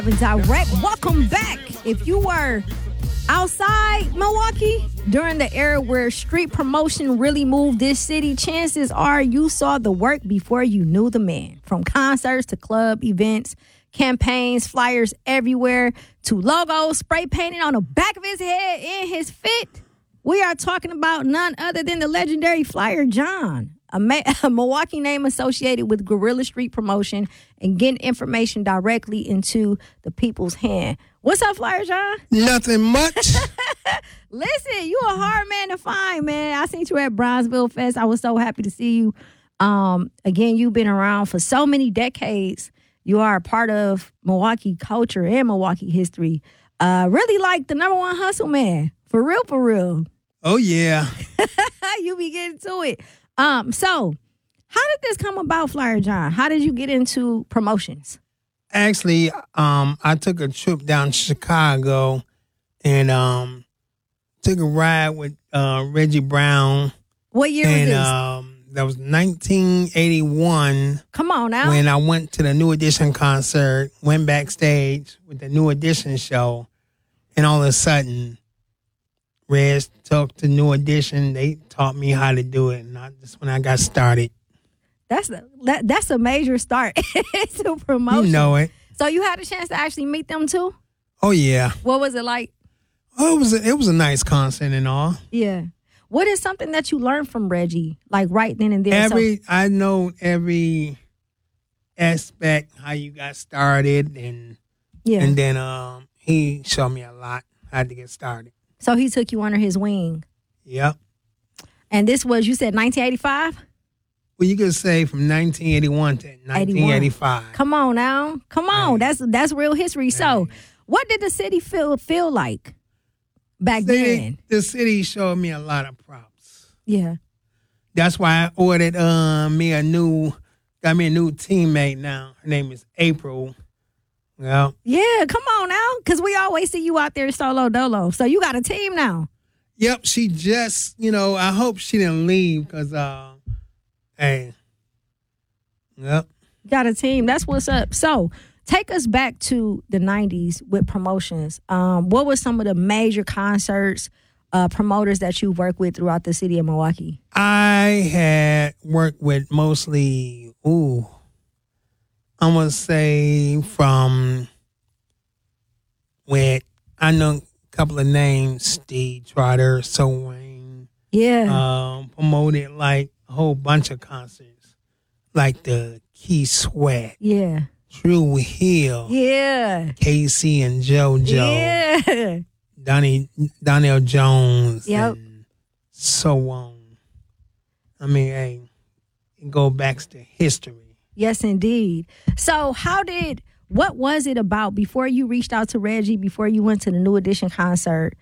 Direct. Welcome back. If you were outside Milwaukee during the era where street promotion really moved this city, chances are you saw the work before you knew the man. From concerts to club events, campaigns, flyers everywhere, to logos spray painted on the back of his head in his fit. We are talking about none other than the legendary Flyer John, a Milwaukee name associated with guerrilla street promotion and getting information directly into the people's hand. What's up, Flyer John? Nothing much. Listen, you a hard man to find, man. I seen you at Bronzeville Fest. I was so happy to see you. Again, you've been around for so many decades. You are a part of Milwaukee culture and Milwaukee history. Really like the number one hustle man. For real, for real. Oh, yeah. You be getting to it. So how did this come about, Flyer John? How did you get into promotions? Actually, I took a trip down to Chicago and took a ride with Reggie Brown. What year was this? That was 1981. Come on now. When I went to the New Edition concert, went backstage with the New Edition show, and all of a sudden, Reg took the New Edition. They taught me how to do it, and that's when I got started. That's a major start to promotion. You know it. So you had a chance to actually meet them too? Oh yeah. What was it like? Oh, it was a nice concert and all. Yeah. What is something that you learned from Reggie, like right then and there? I know every aspect how you got started, and then he showed me a lot how to get started. So he took you under his wing. Yep. And this was, you said 1985? Well, you could say from 1981 to 1985. 81. Come on now. Come on. Right. That's real history. Right. So what did the city feel like back then? The city showed me a lot of props. Yeah. That's why I ordered got me a new teammate now. Her name is April. Yeah. Yeah, come on now. Because we always see you out there solo dolo. So you got a team now. Yep. She just, I hope she didn't leave because, hey. Yep. Got a team. That's what's up. So take us back to the 90s with promotions. What were some of the major concerts, promoters that you worked with throughout the city of Milwaukee? I had worked with mostly, I'm going to say I know a couple of names, Steve Trotter, So Wayne. Yeah. Promoted like a whole bunch of concerts, like the Key Sweat. Yeah. True Hill. Yeah. Casey and JoJo. Yeah. Donnell Jones. Yep. And so on. I mean, hey, it go back to history. Yes, indeed. So what was it about before you reached out to Reggie, before you went to the New Edition concert?